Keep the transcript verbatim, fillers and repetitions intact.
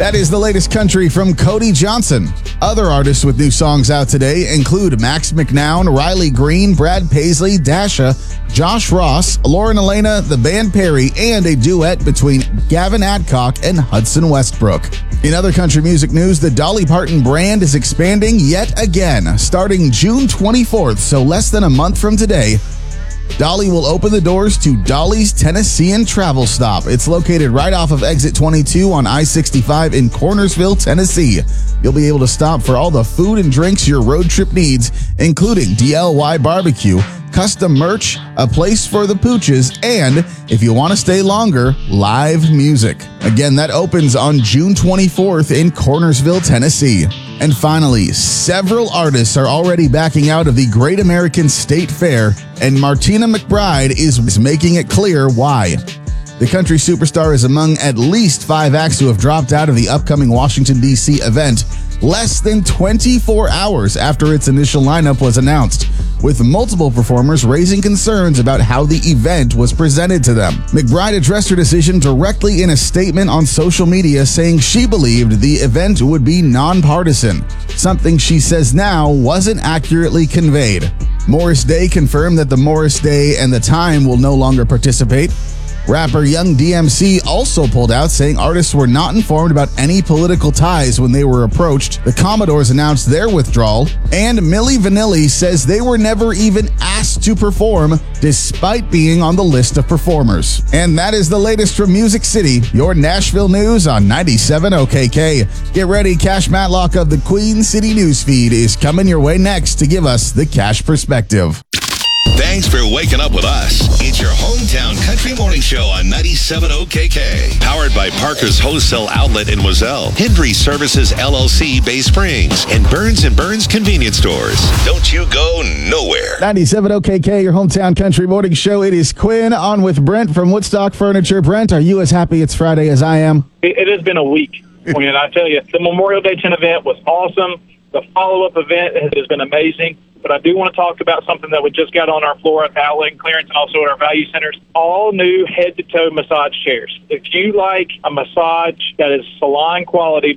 That is the latest country from Cody Johnson. Other artists with new songs out today include Max McNown, Riley Green, Brad Paisley, Dasha, Josh Ross, Lauren Elena, The Band Perry, and a duet between Gavin Adcock and Hudson Westbrook. In other country music news, the Dolly Parton brand is expanding yet again. Starting June twenty-fourth, so less than a month from today, Dolly will open the doors to Dolly's Tennessean Travel Stop. It's located right off of Exit twenty-two on I sixty-five in Cornersville, Tennessee. You'll be able to stop for all the food and drinks your road trip needs, including D I Y barbecue, custom merch, a place for the pooches, and, if you want to stay longer, live music. Again, that opens on June twenty-fourth in Cornersville, Tennessee. And finally, several artists are already backing out of the Great American State Fair, and Martina McBride is making it clear why. The country superstar is among at least five acts who have dropped out of the upcoming Washington, D C event less than twenty-four hours after its initial lineup was announced, with multiple performers raising concerns about how the event was presented to them. McBride addressed her decision directly in a statement on social media, saying she believed the event would be nonpartisan, something she says now wasn't accurately conveyed. Morris Day confirmed that the Morris Day and the Time will no longer participate. Rapper Young D M C also pulled out, saying artists were not informed about any political ties when they were approached. The Commodores announced their withdrawal, and Milli Vanilli says they were never even asked to perform, despite being on the list of performers. And that is the latest from Music City, your Nashville news on ninety-seven O K K. Get ready, Cash Matlock of the Queen City Newsfeed is coming your way next to give us the Cash Perspective. Thanks for waking up with us. It's your hometown country morning show on ninety-seven O K K. Powered by Parker's Wholesale Outlet in Wazelle, Hendry Services L L C Bay Springs, and Burns and Burns Convenience Stores. Don't you go nowhere. ninety-seven O K K, your hometown country morning show. It is Quinn on with Brent from Woodstock Furniture. Brent, are you as happy it's Friday as I am? It, it has been a week, Quinn. I tell you, the Memorial Day ten event was awesome. The follow-up event has been amazing. But I do want to talk about something that we just got on our floor at the Outlet and Clearance and also at our value centers. All new head-to-toe massage chairs. If you like a massage that is salon quality,